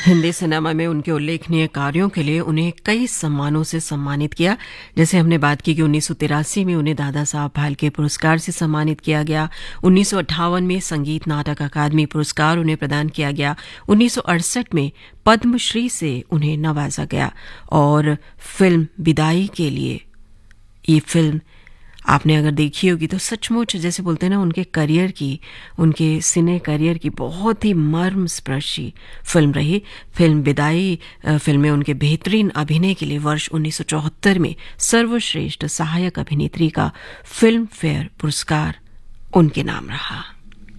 Hindi cinema में उनके उल्लेखनीय कार्यों के लिए उन्हें कई सम्मानों से सम्मानित किया। जैसे हमने बात की कि 1983 में उन्हें दादा साहब फाल्के पुरस्कार से सम्मानित किया गया। 1958 में संगीत नाटक अकादमी पुरस्कार उन्हें प्रदान किया गया। 1968 में पद्मश्री से उन्हें नवाजा गया। और फिल्म विदाई के लिए, ये फिल्म आपने अगर देखी होगी तो सचमुच जैसे बोलते हैं ना, उनके करियर की, उनके सिने करियर की बहुत ही मर्मस्पर्शी फिल्म रही। फिल्म विदाई फिल्म में उनके बेहतरीन अभिनय के लिए वर्ष 1974 में सर्वश्रेष्ठ सहायक अभिनेत्री का फिल्म फेयर पुरस्कार उनके नाम रहा।